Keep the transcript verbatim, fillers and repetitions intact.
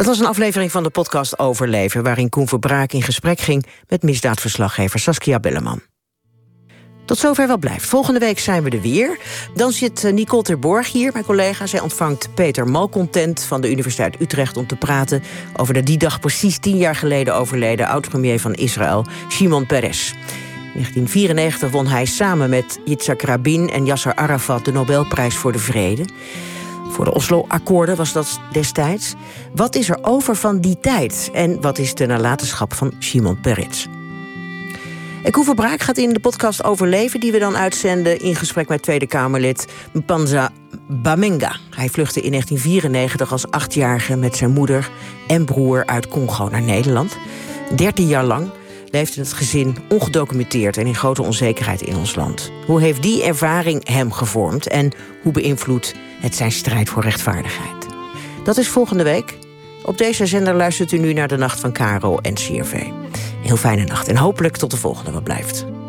Dat was een aflevering van de podcast Overleven, waarin Koen Verbraak in gesprek ging met misdaadverslaggever Saskia Belleman. Tot zover Wat Blijft. Volgende week zijn we er weer. Dan zit Nicole Terborg hier, mijn collega. Zij ontvangt Peter Malcontent van de Universiteit Utrecht om te praten over de die dag precies tien jaar geleden overleden oud-premier van Israël, Shimon Peres. In negentien vierennegentig won hij samen met Yitzhak Rabin en Yasser Arafat de Nobelprijs voor de Vrede. Voor de Oslo-akkoorden was dat destijds. Wat is er over van die tijd? En wat is de nalatenschap van Shimon Peres? En Koen Verbraak gaat in de podcast Overleven, die we dan uitzenden, in gesprek met Tweede Kamerlid Mpanza Bamenga. Hij vluchtte in negentien vierennegentig als achtjarige met zijn moeder en broer uit Congo naar Nederland. Dertien jaar lang leefde het gezin ongedocumenteerd en in grote onzekerheid in ons land. Hoe heeft die ervaring hem gevormd en hoe beïnvloedt het zijn strijd voor rechtvaardigheid? Dat is volgende week. Op deze zender luistert u nu naar de Nacht van Caro en C R V. Heel fijne nacht en hopelijk tot de volgende Wat Blijft.